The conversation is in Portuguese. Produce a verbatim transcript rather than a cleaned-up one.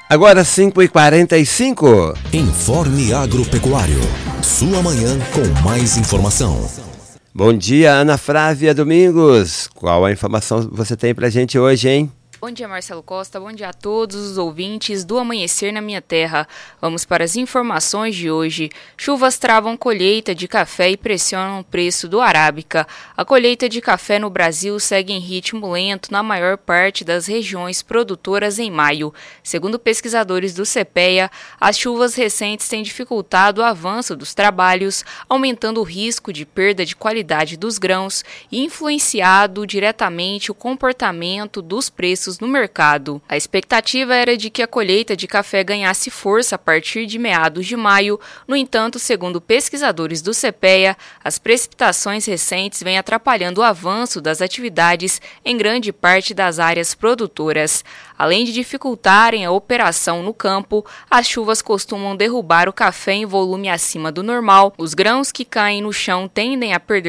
Agora cinco e quarenta e cinco. Informe Agropecuário. Sua manhã com mais informação. Bom dia, Ana Flávia Domingos. Qual a informação você tem pra gente hoje, hein? Bom dia, Marcelo Costa. Bom dia a todos os ouvintes do Amanhecer na Minha Terra. Vamos para as informações de hoje. Chuvas travam colheita de café e pressionam o preço do arábica. A colheita de café no Brasil segue em ritmo lento na maior parte das regiões produtoras em maio. Segundo pesquisadores do CEPEA, as chuvas recentes têm dificultado o avanço dos trabalhos, aumentando o risco de perda de qualidade dos grãos e influenciado diretamente o comportamento dos preços no mercado. A expectativa era de que a colheita de café ganhasse força a partir de meados de maio. No entanto, segundo pesquisadores do CEPEA, as precipitações recentes vêm atrapalhando o avanço das atividades em grande parte das áreas produtoras. Além de dificultarem a operação no campo, as chuvas costumam derrubar o café em volume acima do normal. Os grãos que caem no chão tendem a perder